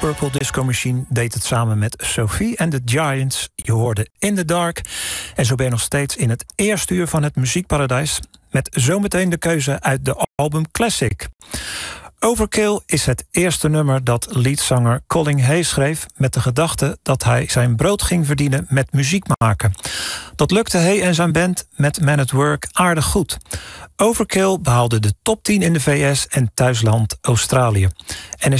Purple Disco Machine deed het samen met Sophie and the Giants. Je hoorde In the Dark. En zo ben je nog steeds in het eerste uur van het Muziekparadijs, met zometeen de keuze uit de album Classic. Overkill is het eerste nummer dat leadzanger Colin Hay schreef, met de gedachte dat hij zijn brood ging verdienen met muziek maken. Dat lukte Hay en zijn band met Man at Work aardig goed. Overkill behaalde de top 10 in de VS en thuisland Australië. En is